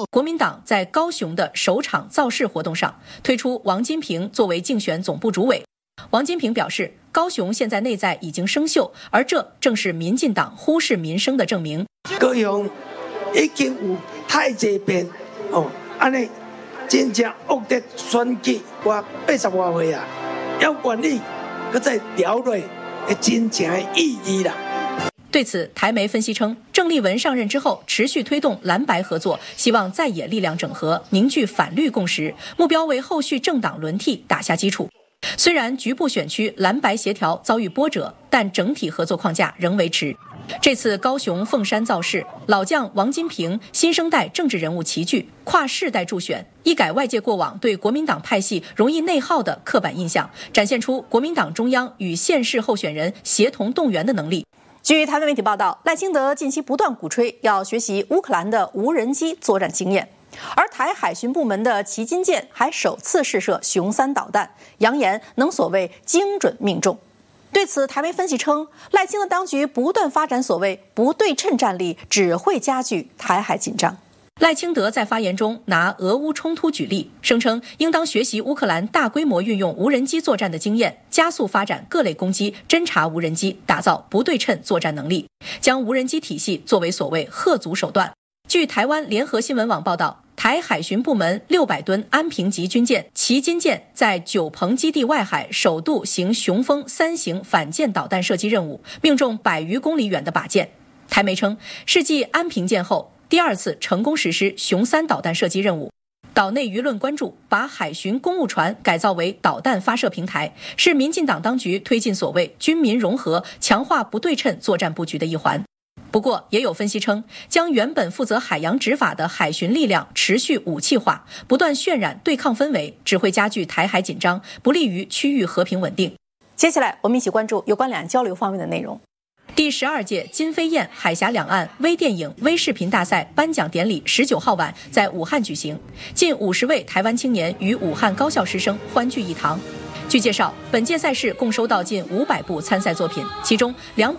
国民党在高雄的首场造势活动上推出王金平作为竞选总部主委。王金平表示，高雄现在内在已经生锈，而这正是民进党忽视民生的证明。 高雄已经有太多遍安尼真正恶劣选举，我80多岁啊，要管理搁再调落真正的意义啦。 对此，台媒分析称，郑丽文上任之后持续推动蓝白合作，希望在野力量整合，凝聚反绿共识，目标为后续政党轮替打下基础。虽然局部选区蓝白协调遭遇波折，但整体合作框架仍维持。这次高雄凤山造势，老将王金平、新生代政治人物齐聚，跨世代助选，一改外界过往对国民党派系容易内耗的刻板印象，展现出国民党中央与县市候选人协同动员的能力。 据台湾媒体报道，赖清德近期不断鼓吹要学习乌克兰的无人机作战经验，而台海巡部门的旗津舰还首次试射雄3导弹，扬言能所谓精准命中。对此，台媒分析称，赖清德当局不断发展所谓不对称战力，只会加剧台海紧张。 赖清德在发言中拿俄乌冲突举例，声称应当学习乌克兰大规模运用无人机作战的经验，加速发展各类攻击、侦察无人机，打造不对称作战能力，将无人机体系作为所谓吓阻手段。据台湾联合新闻网报道，台海巡部门600吨安平级军舰旗津舰在九鹏基地外海首度行雄风3型反舰导弹射击任务，命中100余公里远的靶舰。台媒称，是继安平舰后第2次成功实施雄3导弹射击任务。岛内舆论关注把海巡公务船改造为导弹发射平台，是民进党当局推进所谓军民融合、强化不对称作战布局的一环。不过，也有分析称，将原本负责海洋执法的海巡力量持续武器化，不断渲染对抗氛围，只会加剧台海紧张，不利于区域和平稳定。 接下来，我们一起关注有关两岸交流方面的内容。 第12届金飞燕海峡两岸微电影微视频大赛颁奖典礼19号晚在武汉举行，近50位台湾青年与武汉高校师生欢聚一堂。据介绍，本届赛事共收到近500部参赛作品，其中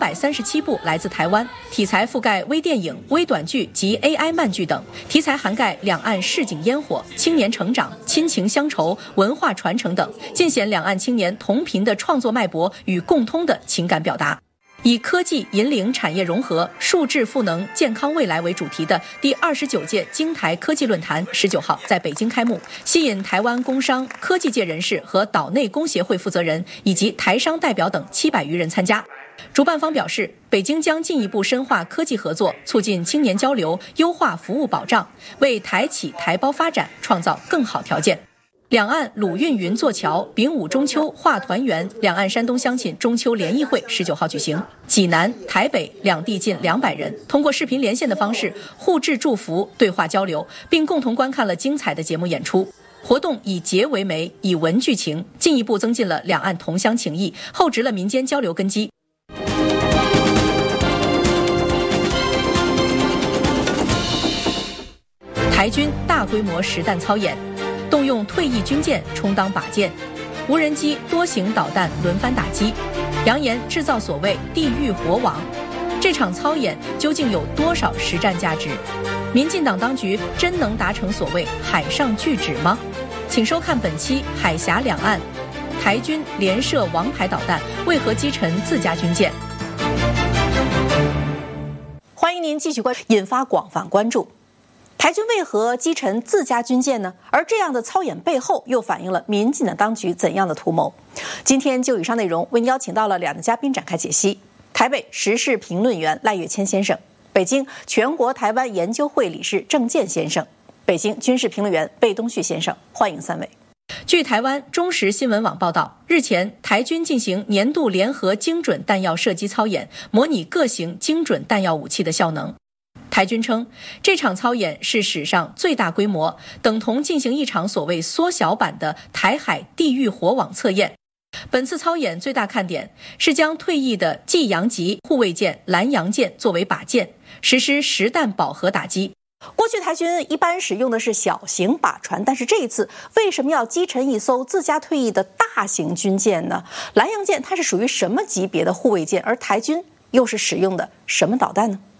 237部来自台湾，题材覆盖微电影、微短剧及 AI 漫剧等，题材涵盖两岸市井烟火、青年成长、亲情乡愁、文化传承等，尽显两岸青年同频的创作脉搏与共通的情感表达。以科技引领产业融合、数智赋能健康未来为主题的第29届京台科技论坛19号在北京开幕，吸引台湾工商、科技界人士和岛内工协会负责人以及台商代表等700余人参加。主办方表示，北京将进一步深化科技合作，促进青年交流，优化服务保障，为台企台胞发展创造更好条件。两岸鲁运云座桥，丙午中秋话团圆，两岸山东乡亲中秋联谊会19号举行。济南、台北两地近200人通过视频连线的方式互致祝福、对话交流，并共同观看了精彩的节目演出。活动以节为媒，以文聚情，进一步增进了两岸同乡情谊，厚植了民间交流根基。台军大规模实弹操演，动用退役军舰充当靶舰，无人机多型导弹轮番打击，扬言制造所谓地狱火网。这场操演究竟有多少实战价值？民进党当局真能达成所谓海上拒止吗？请收看本期海峡两岸，台军连射王牌导弹，为何击沉自家军舰？ 欢迎您继续关注，引发广泛关注。台军为何击沉自家军舰呢？而这样的操演背后又反映了民进党当局怎样的图谋？今天就以上内容为您邀请到了2位嘉宾展开解析：台北时事评论员赖岳谦先生，北京全国台湾研究会理事郑健先生，北京军事评论员贝东旭先生。欢迎3位。 据台湾中时新闻网报道，日前台军进行年度联合精准弹药射击操演，模拟各型精准弹药武器的效能。台军称，这场操演是史上最大规模，等同进行一场所谓缩小版的台海地狱火网测验。本次操演最大看点是将退役的济阳级护卫舰蓝洋舰作为靶舰，实施实弹饱和打击。 过去台军一般使用的是小型靶船，但是这一次为什么要击沉一艘自家退役的大型军舰呢？蓝洋舰它是属于什么级别的护卫舰，而台军又是使用的什么导弹呢？